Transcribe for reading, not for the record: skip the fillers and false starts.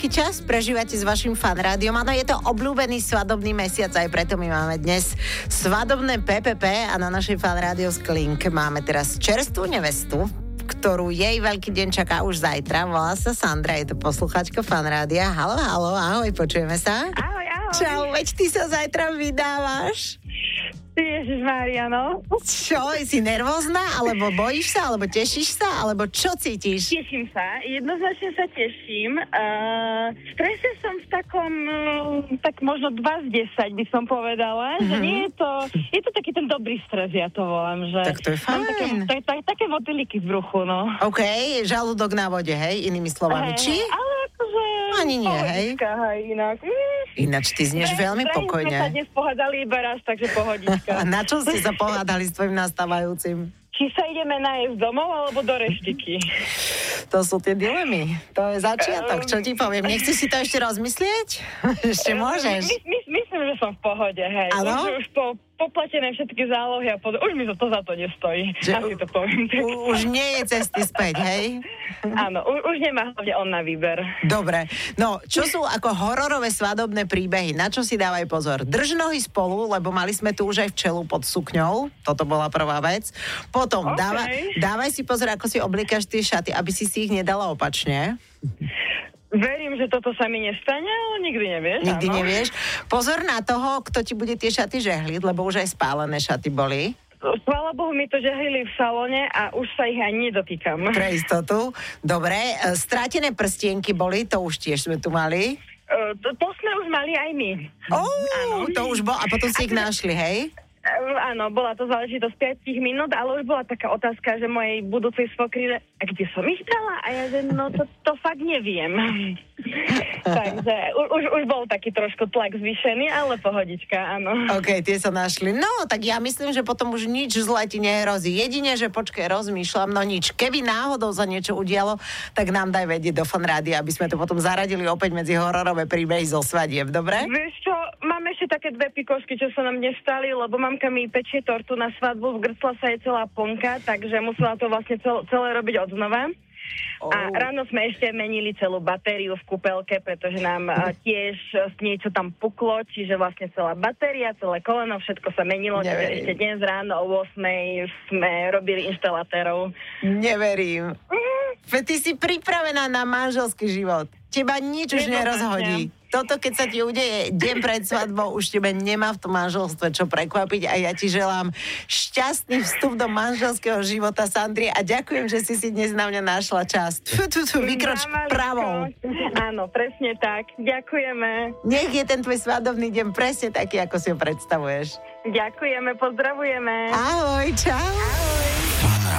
fantastický čas prežívate s vašim fanrádiom. Áno, je to obľúbený svadobný mesiac, aj preto my máme dnes svadobné PPP a na našej fanrádio Sklink máme teraz čerstvú nevestu, ktorú jej veľký deň čaká už zajtra. Volá sa Sandra, je to posluchačka fanrádia. Haló, ahoj, počujeme sa? Ahoj. Čau, veď ty sa zajtra vydávaš. Ježišmária, no. Čo, si nervózna, alebo bojíš sa, alebo tešíš sa, alebo čo cítiš? Teším sa, jednoznačne sa teším. V strese som v takom, tak možno 2 z 10 by som povedala, že nie je to taký ten dobrý stres, ja to volám, že... Tak to je fajn. Také motýliky v bruchu, no. OK, žalúdok na vode, hej, inými slovami. Či? Ale akože... Ani nie, hej. Inak. Ináč ty znieš veľmi pokojne. Sme sa dnes pohádali iba raz, takže pohodička. A na čo ste sa pohádali s tvojim nastávajúcim? Či sa ideme najesť domov, alebo do reštiky? To sú tie dilemy. To je začiatok, čo ti poviem. Nechceš si to ešte rozmyslieť? Ešte môžeš. Myslím, že som v pohode, hej. Áno? Už poplatené všetky zálohy a už mi to za to nestojí. Asi to poviem. Už nie je cesty späť, hej? Áno, už nemá hlavne on na výber. Dobre, no čo sú ako hororové svadobné príbehy? Na čo si dávaj pozor? Drž nohy spolu, lebo mali sme tu už aj včelu pod sukňou. Toto bola prvá vec. Potom dávaj si pozor, ako si obliekaš tie šaty, aby si ich nedala opačne. Verím, že toto sa mi nestane, ale nikdy nevieš. Nikdy nevieš. Pozor na toho, kto ti bude tie šaty žehliť, lebo už aj spálené šaty boli. Chvála Bohu, mi to žehlili v salóne a už sa ich ani nedotýkam. Pre istotu. Dobre, strátené prstienky boli, to už tiež sme tu mali. To sme už mali aj my. To už bolo, a potom si ich našli, hej? Áno, bola to záležitosť 5 minút, ale už bola taká otázka, že mojej budúcej svokry, a kde som ich dala? A ja, že no to fakt neviem. Takže už bol taký trošku tlak zvýšený, ale pohodička, áno. OK, tie sa našli. No, tak ja myslím, že potom už nič zle ti nehrozí. Jedine, že počkaj, rozmýšľam, no nič. Keby náhodou sa niečo udialo, tak nám daj vedieť do fanrádia, aby sme to potom zaradili opäť medzi hororové príbehy zo svadieb, dobre? Vieš čo, mám ešte také 2 pikošky, čo sa nám nestali, lebo mamka mi pečie tortu na svadbu, vgrcla sa jej celá plnka, takže musela to vlastne celé robiť odznova. A ráno sme ešte menili celú batériu v kúpelke, pretože nám tiež niečo tam puklo, čiže vlastne celá batéria, celé koleno, všetko sa menilo, čiže ešte dnes ráno o 8:00 sme robili inštalatérov. Neverím. Ty si pripravená na manželský život. Teba nič už nerozhodí. Toto, keď sa ti udeje deň pred svadbou, už tebe nemá v tom manželstve čo prekvapiť a ja ti želám šťastný vstup do manželského života, Sandri, a ďakujem, že si dnes na mňa našla čas. Vykroč pravou. Áno, presne tak. Ďakujeme. Nech je ten tvoj svadobný deň presne taký, ako si ho predstavuješ. Ďakujeme, pozdravujeme. Ahoj, čau. Ahoj.